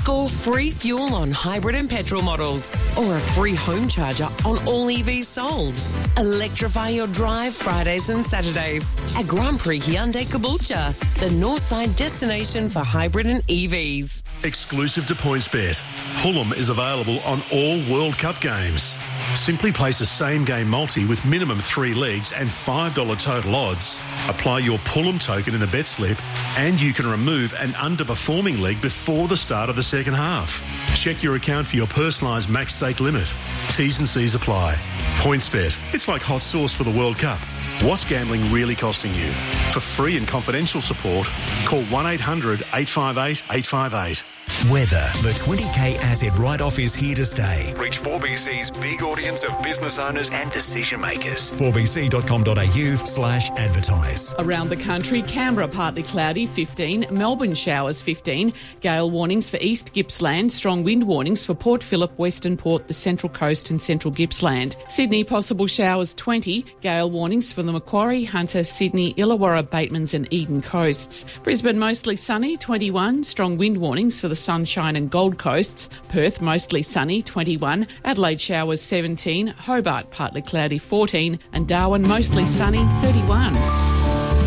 Score free fuel on hybrid and petrol models or a free home charger on all EVs sold. Electrify your drive Fridays and Saturdays at Grand Prix Hyundai Caboolture, the Northside destination for hybrid and EVs. Exclusive to PointsBet, Fulham is available on all World Cup games. Simply place a same-game multi with minimum 3 legs and $5 total odds. Apply your Fulham token in the bet slip and you can remove an underperforming leg before the start of the second half. Check your account for your personalised max stake limit. T's and C's apply. PointsBet. It's like hot sauce for the World Cup. What's gambling really costing you? For free and confidential support, call 1-800-858-858. Weather. The 20k asset write-off is here to stay. Reach 4BC's big audience of business owners and decision makers. 4bc.com.au/advertise. Around the country, Canberra partly cloudy, 15. Melbourne showers, 15. Gale warnings for East Gippsland. Strong wind warnings for Port Phillip, Western Port, the Central Coast and Central Gippsland. Sydney, possible showers, 20. Gale warnings for the Macquarie, Hunter, Sydney, Illawarra, Batemans and Eden coasts. Brisbane, mostly sunny, 21. Strong wind warnings for the Sunshine and Gold Coasts. Perth, mostly sunny, 21. Adelaide, showers, 17. Hobart, partly cloudy, 14. And Darwin, mostly sunny, 31.